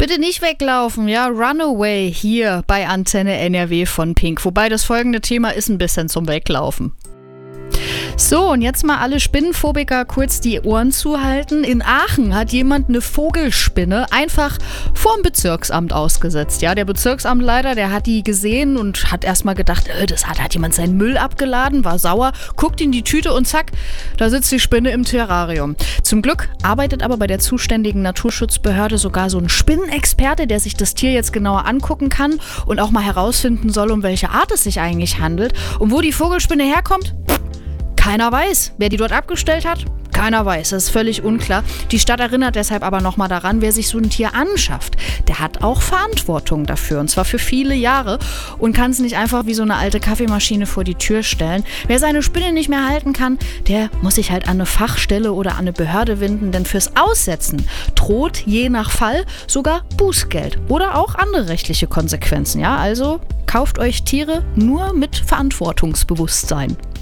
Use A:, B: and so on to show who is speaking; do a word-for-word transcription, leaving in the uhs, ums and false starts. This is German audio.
A: Bitte nicht weglaufen, ja, Runaway hier bei Antenne N R W von Pink. Wobei das folgende Thema ist ein bisschen zum Weglaufen. So, und jetzt mal alle Spinnenphobiker kurz die Ohren zuhalten. In Aachen hat jemand eine Vogelspinne einfach vorm Bezirksamt ausgesetzt. Ja, der Bezirksamtleiter, der hat die gesehen und hat erstmal gedacht, äh, das hat, hat jemand seinen Müll abgeladen, war sauer, guckt in die Tüte und zack, da sitzt die Spinne im Terrarium. Zum Glück arbeitet aber bei der zuständigen Naturschutzbehörde sogar so ein Spinnenexperte, der sich das Tier jetzt genauer angucken kann und auch mal herausfinden soll, um welche Art es sich eigentlich handelt. Und wo die Vogelspinne herkommt? Keiner weiß. Wer die dort abgestellt hat? Keiner weiß. Das ist völlig unklar. Die Stadt erinnert deshalb aber nochmal daran, wer sich so ein Tier anschafft, der hat auch Verantwortung dafür. Und zwar für viele Jahre und kann es nicht einfach wie so eine alte Kaffeemaschine vor die Tür stellen. Wer seine Spinne nicht mehr halten kann, der muss sich halt an eine Fachstelle oder an eine Behörde wenden. Denn fürs Aussetzen droht je nach Fall sogar Bußgeld oder auch andere rechtliche Konsequenzen. Ja, also kauft euch Tiere nur mit Verantwortungsbewusstsein.